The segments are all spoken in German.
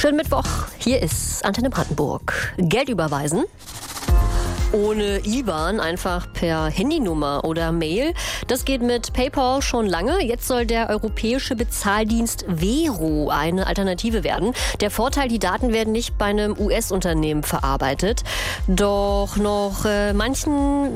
Schönen Mittwoch, hier ist Antenne Brandenburg. Geld überweisen? Ohne IBAN, einfach per Handynummer oder Mail. Das geht mit PayPal schon lange. Jetzt soll der europäische Bezahldienst Vero eine Alternative werden. Der Vorteil, die Daten werden nicht bei einem US-Unternehmen verarbeitet. Doch machen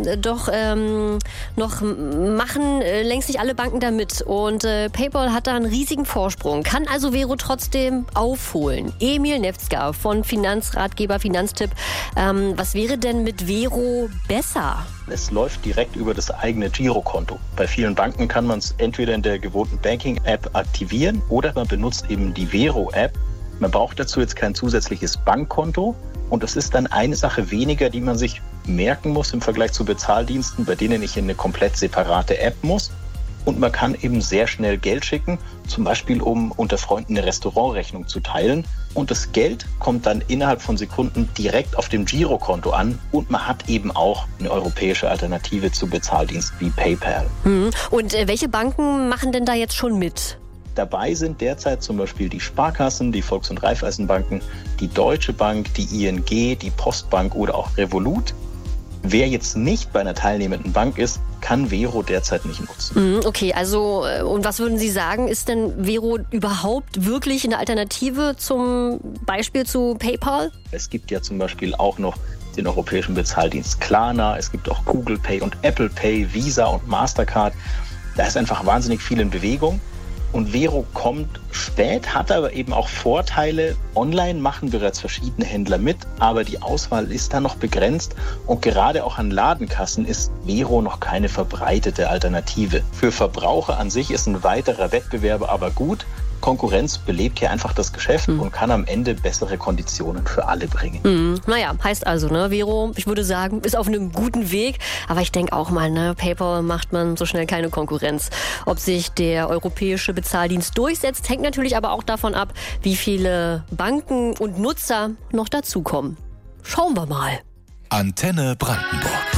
längst nicht alle Banken da mit. Und PayPal hat da einen riesigen Vorsprung. Kann also Vero trotzdem aufholen? Emil Nefzger von Finanzratgeber Finanztipp. Was wäre denn mit Vero besser? Es läuft direkt über das eigene Girokonto. Bei vielen Banken kann man es entweder in der gewohnten Banking-App aktivieren oder man benutzt eben die Vero-App. Man braucht dazu jetzt kein zusätzliches Bankkonto und das ist dann eine Sache weniger, die man sich merken muss im Vergleich zu Bezahldiensten, bei denen ich in eine komplett separate App muss. Und man kann eben sehr schnell Geld schicken, zum Beispiel um unter Freunden eine Restaurantrechnung zu teilen. Und das Geld kommt dann innerhalb von Sekunden direkt auf dem Girokonto an. Und man hat eben auch eine europäische Alternative zu Bezahldiensten wie PayPal. Und welche Banken machen denn da jetzt schon mit? Dabei sind derzeit zum Beispiel die Sparkassen, die Volks- und Raiffeisenbanken, die Deutsche Bank, die ING, die Postbank oder auch Revolut. Wer jetzt nicht bei einer teilnehmenden Bank ist, kann Vero derzeit nicht nutzen. Okay, also und was würden Sie sagen, ist denn Vero überhaupt wirklich eine Alternative zum Beispiel zu PayPal? Es gibt ja zum Beispiel auch noch den europäischen Bezahldienst Klarna, es gibt auch Google Pay und Apple Pay, Visa und Mastercard. Da ist einfach wahnsinnig viel in Bewegung. Und Vero kommt spät, hat aber eben auch Vorteile. Online machen bereits verschiedene Händler mit, aber die Auswahl ist da noch begrenzt. Und gerade auch an Ladenkassen ist Vero noch keine verbreitete Alternative. Für Verbraucher an sich ist ein weiterer Wettbewerber aber gut. Konkurrenz belebt hier einfach das Geschäft und kann am Ende bessere Konditionen für alle bringen. Naja, heißt also, Vero, ich würde sagen, ist auf einem guten Weg. Aber ich denke auch mal, PayPal macht man so schnell keine Konkurrenz. Ob sich der europäische Bezahldienst durchsetzt, hängt natürlich aber auch davon ab, wie viele Banken und Nutzer noch dazukommen. Schauen wir mal. Antenne Brandenburg.